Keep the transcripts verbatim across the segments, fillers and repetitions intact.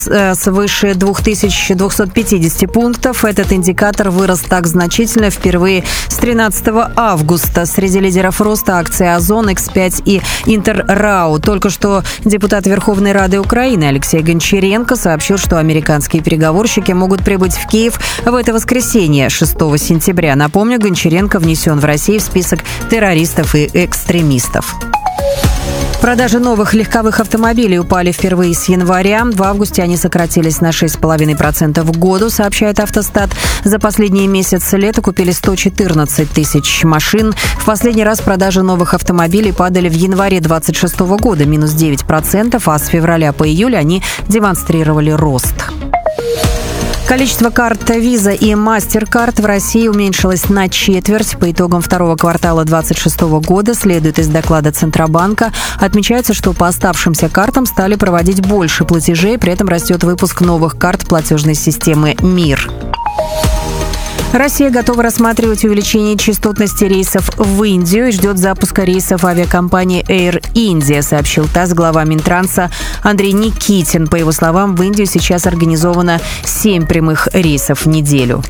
свыше две тысячи двести пятьдесят пунктов. Этот индикатор вырос так значительно впервые с тринадцатого августа. Среди лидеров роста акции «Озон», икс пять и «Интеррау». Только что депутат Верховной Рады Украины Алексей Гончаренко сообщил, что американские переговорщики могут прибыть в Киев в это воскресенье, шестого сентября. Напомню, Гончаренко внесен в Россию в список террористов и экстремистов. Продажи новых легковых автомобилей упали впервые с января. В августе они сократились на шесть целых пять десятых процента в году, сообщает Автостат. За последние месяцы лета купили сто четырнадцать тысяч машин. В последний раз продажи новых автомобилей падали в январе две тысячи двадцать шестого года, минус девять процентов, а с февраля по июль они демонстрировали рост. Количество карт Visa и MasterCard в России уменьшилось на четверть по итогам второго квартала две тысячи двадцать шестого года, следует из доклада Центробанка. Отмечается, что по оставшимся картам стали проводить больше платежей, при этом растет выпуск новых карт платежной системы «Мир». Россия готова рассматривать увеличение частотности рейсов в Индию и ждет запуска рейсов авиакомпании Air India, сообщил ТАСС глава Минтранса Андрей Никитин. По его словам, в Индию сейчас организовано семь прямых рейсов в неделю.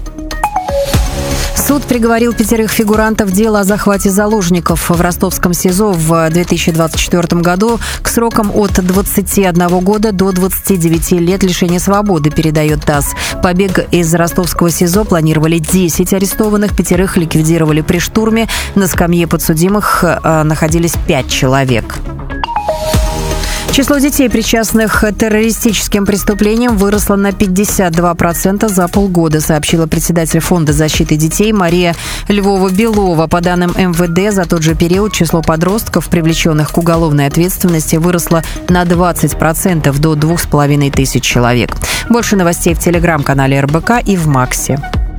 Суд приговорил пятерых фигурантов дела о захвате заложников в ростовском СИЗО в две тысячи двадцать четвёртом году к срокам от двадцати одного года до двадцати девяти лет лишения свободы, передает ТАСС. Побег из ростовского СИЗО планировали десять арестованных, пятерых ликвидировали при штурме. На скамье подсудимых находились пять человек. Число детей, причастных к террористическим преступлениям, выросло на пятьдесят два процента за полгода, сообщила председатель Фонда защиты детей Мария Львова-Белова. По данным эм вэ дэ, за тот же период число подростков, привлеченных к уголовной ответственности, выросло на двадцать процентов до двух с половиной тысяч человек. Больше новостей в телеграм-канале эр бэ ка и в Максе.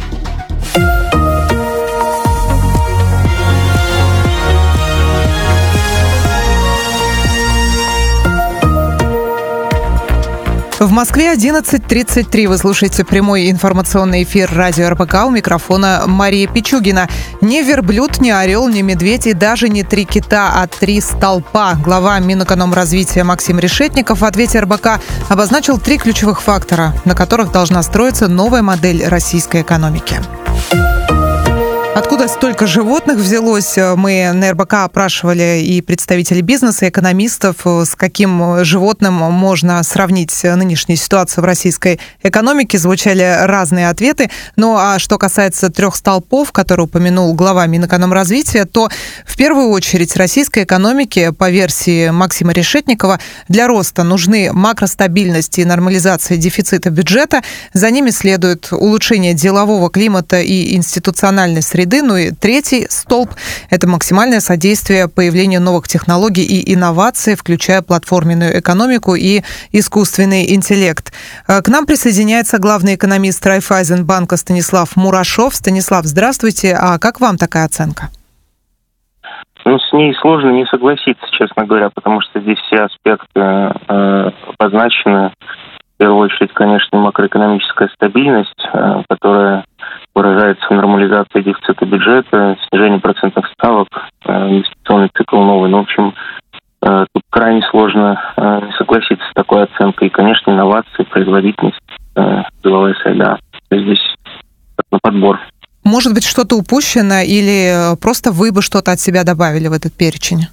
В Москве одиннадцать тридцать три. Вы слушаете прямой информационный эфир радио эр бэ ка. У микрофона Мария Пичугина. Не верблюд, не орел, не медведь и даже не три кита, а три столпа. Глава Минэкономразвития Максим Решетников в ответе эр бэ ка обозначил три ключевых фактора, на которых должна строиться новая модель российской экономики. Откуда столько животных взялось? Мы на эр бэ ка опрашивали и представителей бизнеса, и экономистов, с каким животным можно сравнить нынешнюю ситуацию в российской экономике. Звучали разные ответы. Ну а что касается трех столпов, которые упомянул глава Минэкономразвития, то в первую очередь российской экономике, по версии Максима Решетникова, для роста нужны макростабильность и нормализация дефицита бюджета. За ними следует улучшение делового климата и институциональной среды. Ну и третий столб – это максимальное содействие появлению новых технологий и инноваций, включая платформенную экономику и искусственный интеллект. К нам присоединяется главный экономист Райффайзенбанка Станислав Мурашов. Станислав, здравствуйте. А как вам такая оценка? Ну, с ней сложно не согласиться, честно говоря, потому что здесь все аспекты э, обозначены. В первую очередь, конечно, макроэкономическая стабильность, э, которая выражается в нормализации дефицита бюджета, снижении процентных ставок, инвестиционный цикл новый. Ну, в общем, тут крайне сложно не согласиться с такой оценкой. И, конечно, инновации, производительность, деловая среда. Здесь на подбор. Может быть, что-то упущено или просто вы бы что-то от себя добавили в этот перечень?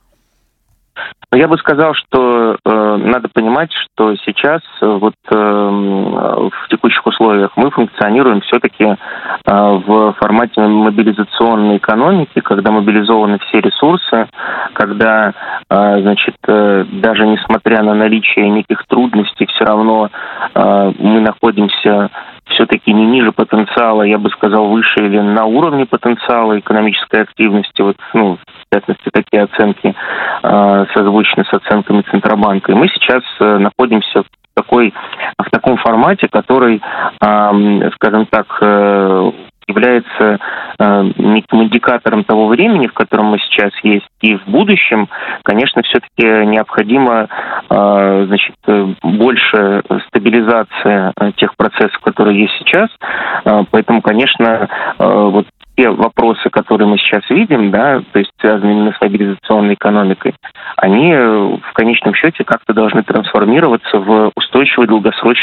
Я бы сказал, что э, надо понимать, что сейчас э, вот э, в текущих условиях мы функционируем все-таки э, в формате мобилизационной экономики, когда мобилизованы все ресурсы, когда, э, значит, э, даже несмотря на наличие неких трудностей, все равно э, мы находимся все-таки не ниже потенциала, я бы сказал, выше или на уровне потенциала экономической активности. Вот, ну, в частности, такие оценки э, созвучны с оценками Центробанка. И мы сейчас э, находимся в такой, в таком формате, который, э, скажем так, э, является э, неким индикатором того времени, в котором мы сейчас есть, и в будущем, конечно, все-таки необходимо э, значит, больше стабилизация тех процессов, которые есть сейчас. Э, поэтому, конечно, э, вот те вопросы, которые мы сейчас видим, да, то есть связанные именно с мобилизационной экономикой, они в конечном счете как-то должны трансформироваться в устойчивый долгосрочный